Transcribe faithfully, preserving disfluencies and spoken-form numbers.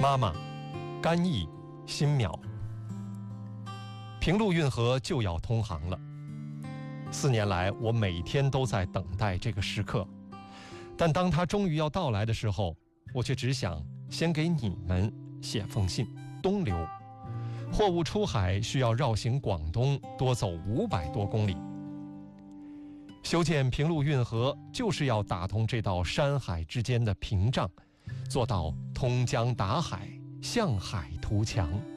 妈妈，甘毅、辛淼，平陆运河就要通航了。四年来，我每天都在等待这个时刻，但当它终于要到来的时候，我却只想先给你们写封信，东流。货物出海需要绕行广东，多走五百多公里。修建平陆运河就是要打通这道山海之间的屏障，做到通江达海，向海图强。